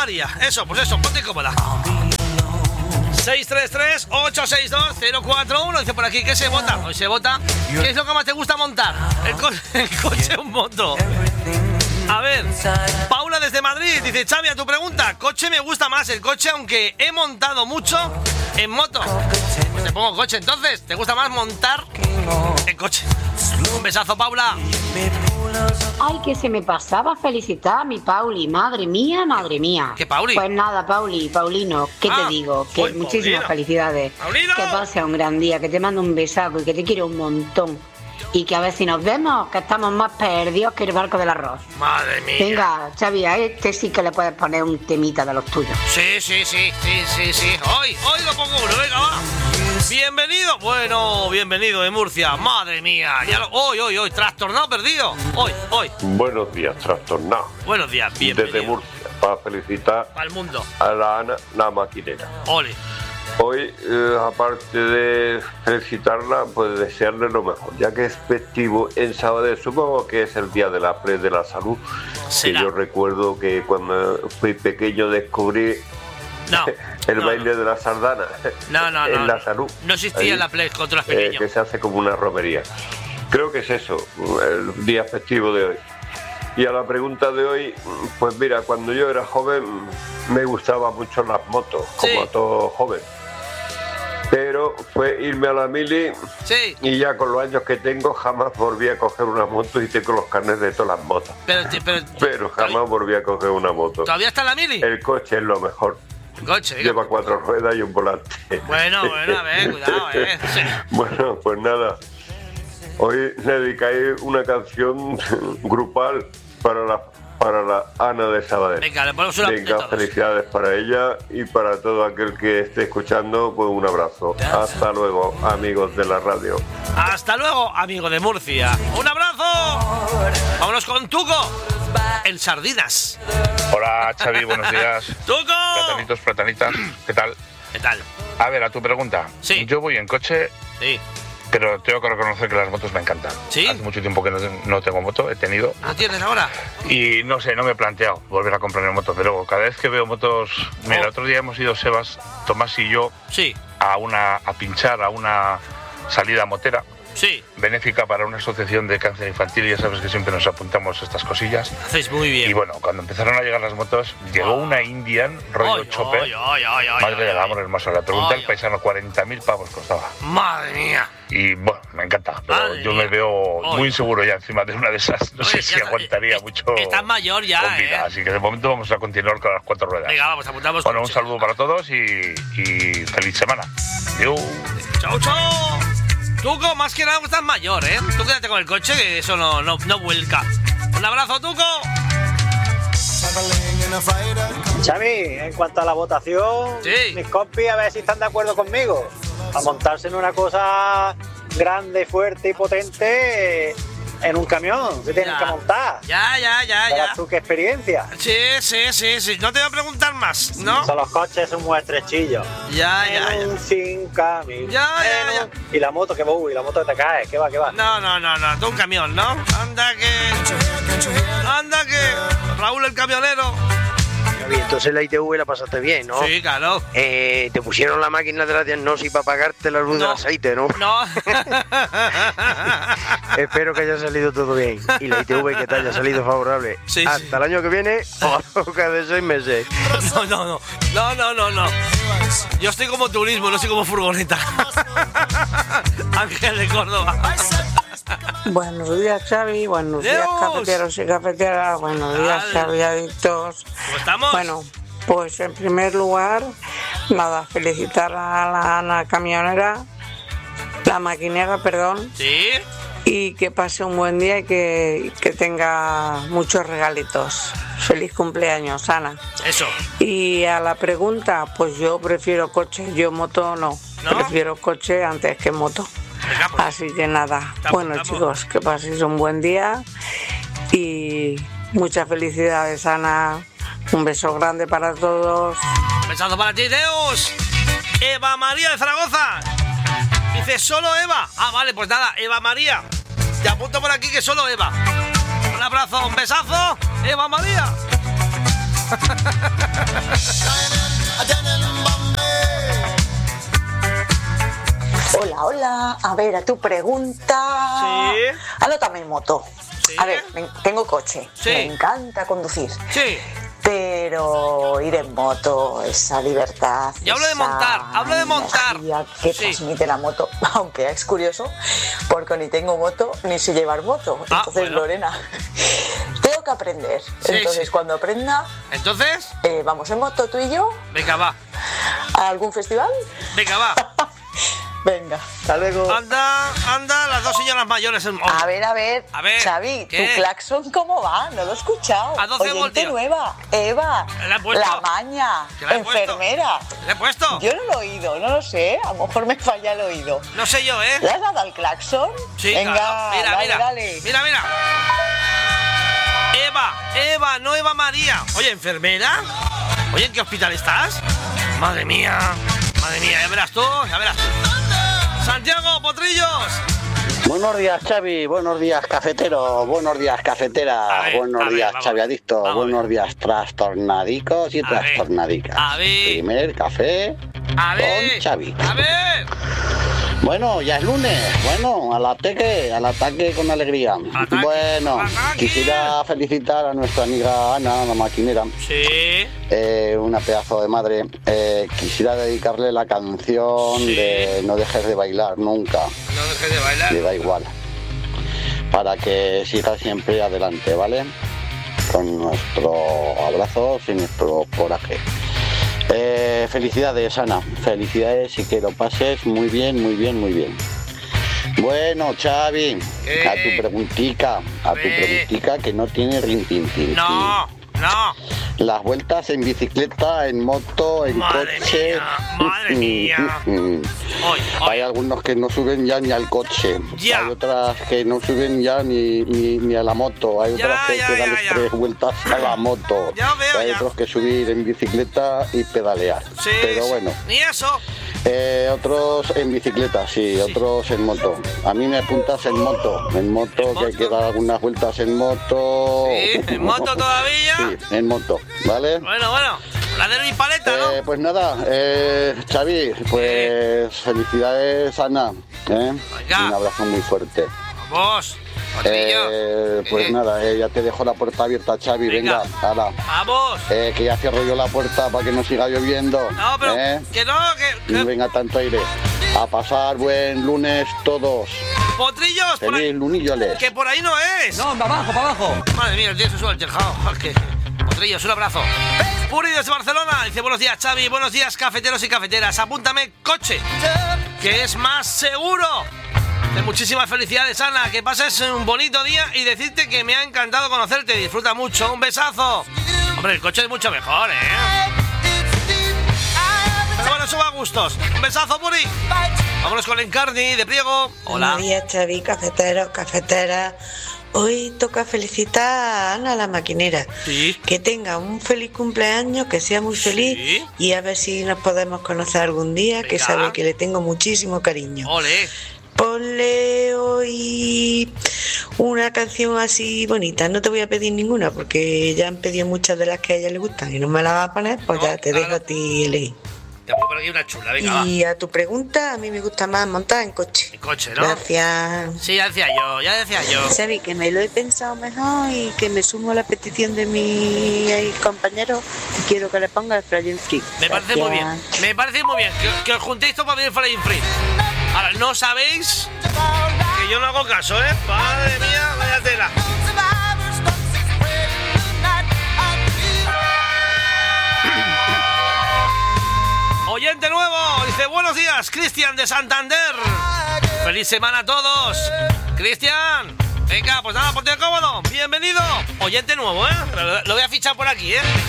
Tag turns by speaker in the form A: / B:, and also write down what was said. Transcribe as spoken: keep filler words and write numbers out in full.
A: María. Eso, pues eso, ponte cómoda. seis tres tres, ocho seis dos, cero cuatro uno. Dice por aquí, ¿qué se vota? Hoy se vota. ¿Qué es lo que más te gusta montar? ¿El, co el coche o un moto? A ver, Paula desde Madrid dice, Xavi, a tu pregunta, coche me gusta más el coche, aunque he montado mucho en moto. Pues te pongo coche entonces, ¿te gusta más montar en coche? Un besazo, Paula.
B: Ay, que se me pasaba felicitar a mi Pauli, madre mía, madre mía.
A: ¿Qué Pauli?
B: Pues nada, Pauli, Paulino, ¿qué
A: ah,
B: te digo? Que
A: uy,
B: muchísimas
A: Paulino.
B: felicidades.
A: Paulino.
B: Que pase un gran día, que te mando un besazo y que te quiero un montón. Y que a ver si nos vemos, que estamos más perdidos que el barco del arroz.
A: Madre mía.
B: Venga, Xavi, a este sí que le puedes poner un temita de los tuyos.
A: Sí, sí, sí, sí, sí, sí. Hoy, hoy lo pongo uno, venga, va. Bienvenido, bueno, bienvenido de Murcia. Madre mía, ya lo... Hoy, hoy, hoy, trastornado, perdido. Hoy, hoy.
C: Buenos días, trastornado.
A: Buenos días, bienvenido.
C: Desde Murcia, para felicitar
A: al mundo
C: a la Ana, la maquinera.
A: Ole.
C: Hoy, eh, aparte de felicitarla, pues desearle lo mejor, ya que es festivo en Sabadell. Supongo que es el día de la pre de la salud.
A: ¿Será?
C: Que yo recuerdo que cuando fui pequeño descubrí
A: no,
C: el
A: no,
C: baile
A: no.
C: de la sardana
A: no, no,
C: en
A: no,
C: la
A: no.
C: salud.
A: No existía
C: Ahí,
A: en la Play cuando eras
C: eh,
A: pequeño.
C: que se hace como una romería. Creo que es eso, el día festivo de hoy. Y a la pregunta de hoy, pues mira, cuando yo era joven me gustaban mucho las motos, como
A: sí.
C: a todo joven. Pero fue irme a la mili
A: sí.
C: y ya con los años que tengo jamás volví a coger una moto y tengo los carnets de todas las motos.
A: Pero, pero,
C: pero jamás volví a coger una moto.
A: ¿Todavía está en la mili?
C: El coche es lo mejor.
A: El coche, diga.
C: Lleva cuatro ruedas y un volante.
A: Bueno, bueno, a ver, cuidado, eh. Sí.
C: Bueno, pues nada. Hoy le dedicáis una canción grupal para la para la Ana de Sabadell.
A: Venga, le ponemos una.
C: Venga, felicidades para ella y para todo aquel que esté escuchando, pues un abrazo. Hasta luego, amigos de la radio.
A: Hasta luego, amigo de Murcia. ¡Un abrazo! Vámonos con Tuco, el Sardinas.
D: Hola, Xavi, buenos días.
A: ¡Tuco!
D: Platanitos, platanitas, ¿qué tal?
A: ¿Qué tal?
D: A ver, a tu pregunta.
A: Sí.
D: Yo voy en coche,
A: sí.
D: pero tengo que reconocer que las motos me encantan.
A: ¿Sí?
D: Hace mucho tiempo que no, no tengo moto, he tenido.
A: ¿No tienes ahora?
D: Y no sé, no me he planteado volver a comprarme moto, pero cada vez que veo motos... Mira,
A: Oh.
D: el otro día hemos ido, Sebas, Tomás y yo,
A: sí.
D: a, una, a pinchar a una salida motera.
A: Sí.
D: Benéfica para una asociación de cáncer infantil, ya sabes que siempre nos apuntamos a estas cosillas.
A: Hacéis muy bien.
D: Y bueno, cuando empezaron a llegar las motos, llegó oh. una Indian, rollo
A: ay,
D: chopper.
A: Ay, ay, ay, ay,
D: Madre del amor hermoso, le pregunté
A: ay,
D: al paisano, cuarenta mil pavos costaba.
A: Madre mía.
D: Y bueno, me encanta, pero
A: Madre
D: yo
A: mía.
D: me veo
A: ay.
D: muy inseguro ya encima de una de esas. No
A: Oye,
D: sé si
A: está,
D: aguantaría
A: es,
D: mucho.
A: Estás mayor ya,
D: con vida,
A: ¿eh?
D: Así que de momento vamos a continuar con las cuatro ruedas.
A: Venga, vamos, apuntamos.
D: Bueno, un saludo para todos y, y feliz semana. Adiós.
A: Chao, chao. Tuco, más que nada estás mayor, ¿eh? Tú quédate con el coche, que eso no, no, no vuelca. Un abrazo, Tuco.
E: Xavi, en cuanto a la votación,
A: sí.
E: mis compis a ver si están de acuerdo conmigo. A montarse en una cosa grande, fuerte y potente en un camión, se tienen
A: ya.
E: que montar.
A: Ya, ya, ya,
E: Verás
A: ya.
E: tú qué experiencia.
A: Sí, sí, sí, sí. No te voy a preguntar más, ¿no?
E: Son los coches son muy estrechillos.
A: Ya, ya,
E: en un
A: ya.
E: sin camino.
A: Ya, ya, ya.
E: Y la moto que va, uy, la moto que te cae, que va, que va.
A: No, no, no, no. Tú un camión, ¿no? Anda que... Anda que... Raúl el camionero.
F: Y entonces la I T V la pasaste bien, ¿no?
A: Sí, claro.
F: Eh, te pusieron la máquina de la diagnosis para pagarte la luz
A: no.
F: del aceite, ¿no?
A: No.
F: Espero que haya salido todo bien. Y la I T V que te haya salido favorable.
A: Sí,
F: Hasta
A: sí.
F: el año que viene o cada seis meses.
A: No, no, no. No, no, no, no. Yo estoy como turismo, no soy como furgoneta. Ángel de Córdoba.
G: Buenos días, Xavi. Buenos días,
A: Dios.
G: cafeteros y cafeteras. Buenos días,
A: Al...
G: Xavi, adictos.
A: ¿Cómo estamos?
G: Bueno, pues en primer lugar, nada, felicitar a la Ana camionera, la maquinera, perdón.
A: Sí.
G: Y que pase un buen día y que, que tenga muchos regalitos. Feliz cumpleaños, Ana.
A: Eso.
G: Y a la pregunta, pues yo prefiero coche, yo moto no.
A: ¿No?
G: Prefiero coche antes que moto.
A: Venga, pues.
G: Así que nada,
A: Estamos,
G: bueno
A: estamos.
G: chicos, que paséis un buen día y muchas felicidades, Ana. Un beso grande para todos.
A: Un besazo para ti, Deus. Eva María de Zaragoza. Dice, solo Eva. Ah, vale, pues nada, Eva María. Te apunto por aquí que solo Eva. Un abrazo, un besazo, Eva María.
H: Hola, hola. A ver, a tu pregunta.
A: Sí.
H: Anótame en moto.
A: Sí.
H: A ver, me- tengo coche.
A: Sí.
H: Me encanta conducir.
A: Sí.
H: Pero ir en moto, esa libertad.
A: Y hablo de
H: esa
A: montar, hablo de montar.
H: energía que
A: Sí.
H: transmite la moto, aunque es curioso, porque ni tengo moto ni sé llevar moto.
A: Ah,
H: Entonces,
A: bueno.
H: Lorena, tengo que aprender.
A: Sí,
H: Entonces,
A: sí.
H: cuando aprenda,
A: Entonces,
H: eh, vamos en moto tú y yo
A: venga, va.
H: a algún festival.
A: Venga, va.
H: Venga, hasta luego.
A: Anda, anda, las dos señoras mayores. En...
H: A ver, a ver,
A: A ver,
H: Xavi,
A: ¿qué?
H: ¿tu claxon cómo va? No lo he escuchado.
A: A doce
H: Oyente
A: voltios.
H: nueva, Eva,
A: ¿La he puesto?
H: la maña,
A: ¿Que la he puesto?
H: enfermera.
A: ¿Le he puesto?
H: Yo no lo he oído, no lo sé, a lo mejor me falla el oído.
A: No sé yo, ¿eh?
H: ¿Le has dado al claxon?
A: Sí,
H: Venga,
A: claro. Mira,
H: dale,
A: mira.
H: dale.
A: Mira, mira. Eva, Eva, no Eva María. Oye, ¿enfermera? Oye, ¿en qué hospital estás? Madre mía, madre mía, ya verás tú, ya verás tú. Santiago, Potrillos.
I: Buenos días, Xavi. Buenos días, cafetero. Buenos días, cafetera.
A: A ver,
I: Buenos
A: a ver,
I: días,
A: vamos
I: Xavi
A: a ver.
I: Adicto.
A: Vamos a
I: Buenos
A: ver.
I: días, trastornadicos y
A: A ver.
I: trastornadicas.
A: A ver.
I: Primer café
A: A ver,
I: con Xavi.
A: a ver.
I: Bueno, ya es lunes. Bueno, al ataque, al ataque con alegría.
A: Ataque,
I: Bueno,
A: ataque.
I: quisiera felicitar a nuestra amiga Ana, la maquinera.
A: Sí.
I: Eh, una pedazo de madre. Eh, quisiera dedicarle la canción
A: Sí.
I: de No dejes de bailar nunca.
A: No dejes de bailar.
I: Le da igual. Para que siga siempre adelante, ¿vale? Con nuestros abrazos y nuestro coraje. Eh, felicidades, Ana. Felicidades y que lo pases muy bien, muy bien, muy bien. Bueno, Xavi,
A: ¿Qué?
I: a tu preguntica, a tu
A: ¿Qué?
I: preguntica que no tiene rintintín.
A: No, no.
I: Las vueltas en bicicleta, en moto, en
A: Madre
I: coche.
A: mía, madre mía. Hoy,
I: Hay
A: hoy.
I: algunos que no suben ya ni al coche.
A: Ya.
I: Hay otras que no suben ya ni, ni, ni a la moto. Hay
A: Ya,
I: otras que
A: ya,
I: hay que
A: ya,
I: darles
A: ya.
I: tres vueltas a la moto.
A: Ya veo,
I: Hay
A: ya.
I: otros que subir en bicicleta y pedalear.
A: Sí,
I: Pero
A: sí.
I: bueno,
A: Ni eso.
I: eh, otros en bicicleta, sí, otros en moto. A mí me apuntas en moto. En moto,
A: ¿En
I: que hay que
A: moto?
I: dar algunas vueltas en moto.
A: Sí, en moto todavía.
I: Sí, en moto, ¿vale?
A: Bueno, bueno. La de mi paleta, ¿no?
I: Eh, pues nada, eh, Xavi, pues felicidades, Ana. ¿eh?
A: Venga.
I: Un abrazo muy fuerte.
A: Vamos. Potrillo.
I: Eh, pues
A: Eh.
I: nada, eh, ya te dejo la puerta abierta, Xavi.
A: Venga.
I: Venga, ahora.
A: Vamos.
I: Eh, que ya cierro yo la puerta para que no siga lloviendo.
A: No, pero
I: ¿eh?
A: que no, que...
I: Y no
A: que-
I: venga tanto aire. A pasar buen lunes todos.
A: Potrillos, por
I: Feliz
A: ahí.
I: lunilloles.
A: Que por ahí no es.
J: No, para abajo, para abajo.
A: Madre mía, el tío se sube al tejado. Que... Potrillos, un abrazo. Puri desde Barcelona dice: buenos días, Xavi, buenos días, cafeteros y cafeteras. Apúntame coche, que es más seguro. De muchísimas felicidades, Ana. Que pases un bonito día y decirte que me ha encantado conocerte. Disfruta mucho. Un besazo. Hombre, el coche es mucho mejor, ¿eh? Pero bueno, eso va a gustos. Un besazo, Puri. Vámonos con Encarni de Priego. Hola.
G: Buenos días, Xavi, cafeteros, cafeteras. Hoy toca felicitar a Ana la maquinera.
A: Sí.
G: Que tenga un feliz cumpleaños, que sea muy feliz
A: Sí.
G: y a ver si nos podemos conocer algún día, que
A: Venga.
G: sabe que le tengo muchísimo cariño.
A: Ole.
G: Ponle hoy una canción así bonita. No te voy a pedir ninguna porque ya han pedido muchas de las que a ella le gustan y no me las va a poner, pues
A: No,
G: ya te
A: claro.
G: dejo a ti elegir.
A: Te pongo por aquí una chula, venga, va.
G: Y a tu pregunta, a mí me gusta más montar en coche.
A: El coche, ¿no?
G: Gracias.
A: Sí, ya decía yo, ya decía yo.
G: Xavi, que me lo he pensado mejor y que me sumo a la petición de mi eh, compañero y quiero que le ponga el Flying Free.
A: Me parece muy bien, me parece muy bien que, que os juntéis todos para venir Flying Free. Ahora, no sabéis que yo no hago caso, ¿eh? Madre mía, vaya tela. Oyente nuevo, dice: buenos días, Cristian de Santander. Feliz semana a todos. Cristian, venga, pues nada, ponte cómodo. Bienvenido. Oyente nuevo, ¿eh? Lo, lo voy a fichar por aquí, ¿eh?